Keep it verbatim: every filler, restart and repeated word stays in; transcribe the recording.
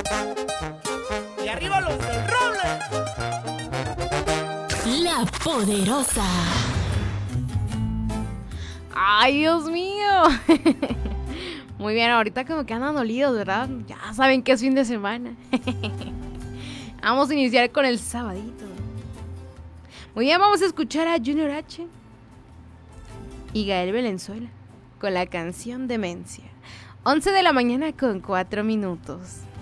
Y arriba los del roble. La Poderosa. ¡Ay, Dios mío! Muy bien, ahorita como que andan dolidos, ¿verdad? Ya saben que es fin de semana. Vamos a iniciar con el sabadito. Muy bien, vamos a escuchar a Junior H y Gael Valenzuela con la canción Demencia. once de la mañana con cuatro minutos.